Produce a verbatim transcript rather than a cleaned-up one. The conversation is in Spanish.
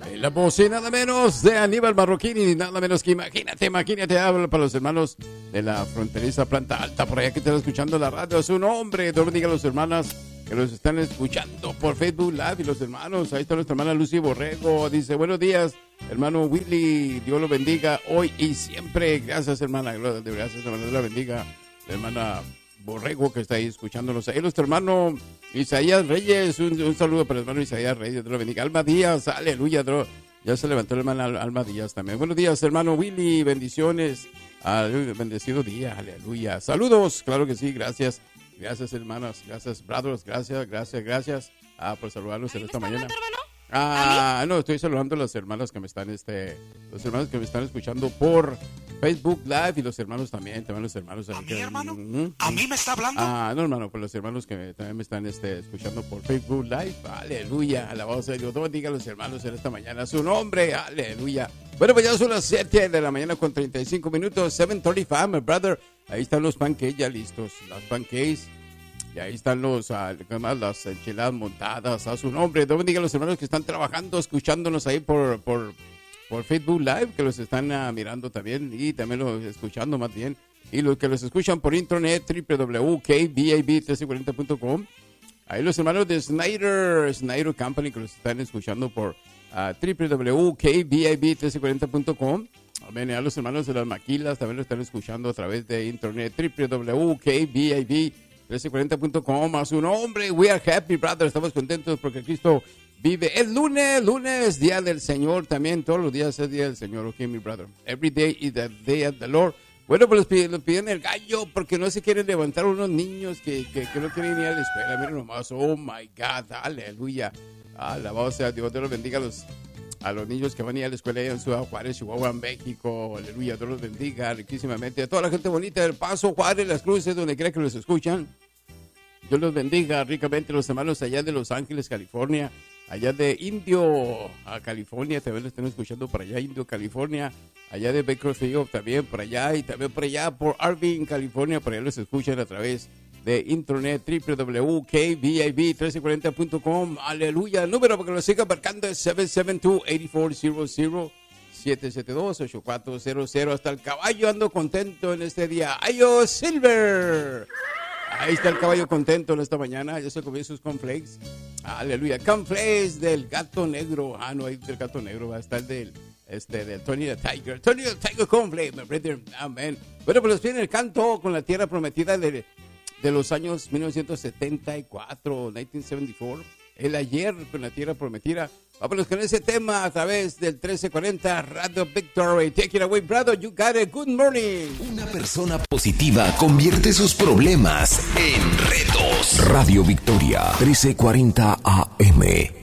La voz y nada menos de Aníbal Marroquín, nada menos que imagínate, imagínate, habla para los hermanos de la fronteriza Planta Alta, por allá que están escuchando la radio, a su nombre, Dios bendiga a los hermanas que los están escuchando por Facebook Live y los hermanos, ahí está nuestra hermana Lucy Borrego, dice, buenos días, hermano Willy, Dios lo bendiga hoy y siempre, gracias hermana, gracias hermana, Dios la bendiga, la hermana Borrego que está ahí escuchándonos, ahí nuestro hermano Isaías Reyes, un, un saludo para el hermano Isaías Reyes, Dios lo bendiga, Alma Díaz, aleluya, Dios, ya se levantó la hermana Alma Díaz también, buenos días hermano Willy, bendiciones, al bendecido día, aleluya, saludos, claro que sí, gracias, gracias hermanas, gracias brothers, gracias, gracias, gracias, ah, por saludarlos en esta mañana. Ah, no, estoy saludando a las hermanas que me están, este, los hermanos que me están escuchando por Facebook Live y los hermanos también, también los hermanos. ¿A mí, que, hermano? ¿Mm? ¿A mí me está hablando? Ah, no, hermano, pues los hermanos que me, también me están, este, escuchando por Facebook Live, aleluya, alabado sea Dios, bendiga a los hermanos en esta mañana, su nombre, aleluya. Bueno, pues ya son las siete de la mañana con treinta y cinco minutos, siete treinta y cinco, my brother, ahí están los pancakes ya listos, las pancakes. Y ahí están los, uh, las enchiladas montadas a su nombre. Dios bendiga a los hermanos que están trabajando, escuchándonos ahí por, por, por Facebook Live, que los están uh, mirando también y también los escuchando más bien. Y los que los escuchan por internet, doble u doble u doble u punto k b a b mil trescientos cuarenta punto com. Ahí los hermanos de Snyder, Snyder Company, que los están escuchando por uh, doble u doble u doble u punto k b a b mil trescientos cuarenta punto com. Amén. A los hermanos de las maquilas también lo están escuchando a través de internet, doble u doble u doble u punto k b a b mil trescientos cuarenta punto com, a su nombre, we are happy, brother, estamos contentos porque Cristo vive. El lunes, lunes, día del Señor, también todos los días es día del Señor, ok, mi brother, every day is the day of the Lord. Bueno, pues les piden, les piden el gallo porque no se quieren levantar unos niños que, que, que no quieren ir a la escuela, miren nomás, oh my God, aleluya, alabado sea Dios, Dios los bendiga a los, a los niños que van a ir a la escuela allá en Ciudad Juárez, Chihuahua, México, aleluya, Dios los bendiga riquísimamente, a toda la gente bonita del Paso, Juárez, Las Cruces, donde quiera que los escuchan. Dios los bendiga ricamente los hermanos allá de Los Ángeles, California, allá de Indio, a California, también lo están escuchando por allá, Indio, California, allá de Bakersfield también por allá y también por allá por Irving, California, por allá los escuchan a través de internet, doble u doble u doble u punto k b a b mil trescientos cuarenta punto com, aleluya, el número para que lo siga marcando es siete siete dos, ocho cuatro cero cero, siete siete dos, ocho cuatro cero cero, hasta el caballo ando contento en este día, ¡Ayo Silver! Ahí está el caballo contento en esta mañana. Ya se comió sus cornflakes. Aleluya. Cornflakes del gato negro. Ah, no hay del gato negro. Va a estar del, este, del Tony the Tiger. Tony the Tiger cornflakes, my brother. Amén. Bueno, pues les piden el canto con la tierra prometida de, de los años mil novecientos setenta y cuatro, mil novecientos setenta y cuatro. El ayer con la tierra prometida. Vámonos con ese tema a través del trece cuarenta Radio Victory. Take it away, brother. You got it. Good morning. Una persona positiva convierte sus problemas en retos. Radio Victoria, trece cuarenta A M.